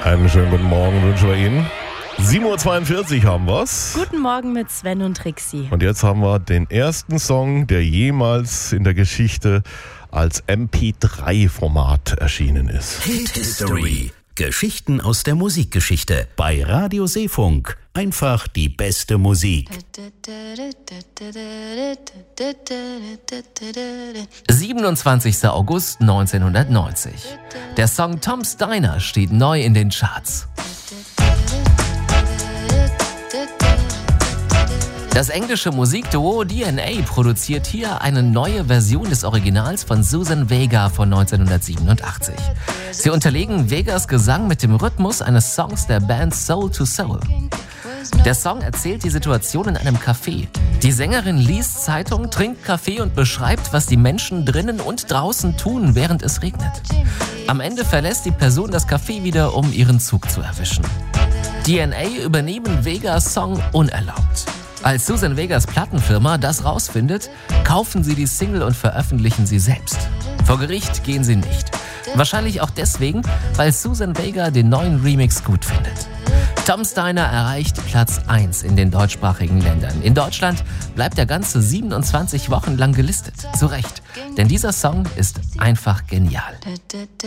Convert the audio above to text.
Einen schönen guten Morgen wünschen wir Ihnen. 7.42 Uhr haben wir's. Guten Morgen mit Sven und Trixie. Und jetzt haben wir den ersten Song, der jemals in der Geschichte als MP3-Format erschienen ist. Hit History. Geschichten aus der Musikgeschichte. Bei Radio Seefunk. Einfach die beste Musik. 27. August 1990. Der Song Tom's Diner steht neu in den Charts. Das englische Musikduo DNA produziert hier eine neue Version des Originals von Suzanne Vega von 1987. Sie unterlegen Vegas Gesang mit dem Rhythmus eines Songs der Band Soul to Soul. Der Song erzählt die Situation in einem Café. Die Sängerin liest Zeitung, trinkt Kaffee und beschreibt, was die Menschen drinnen und draußen tun, während es regnet. Am Ende verlässt die Person das Café wieder, um ihren Zug zu erwischen. DNA übernehmen Vegas Song unerlaubt. Als Suzanne Vegas Plattenfirma das rausfindet, kaufen sie die Single und veröffentlichen sie selbst. Vor Gericht gehen sie nicht. Wahrscheinlich auch deswegen, weil Suzanne Vega den neuen Remix gut findet. Tom's Diner erreicht Platz 1 in den deutschsprachigen Ländern. In Deutschland bleibt er ganze 27 Wochen lang gelistet. Zu Recht, denn dieser Song ist einfach genial.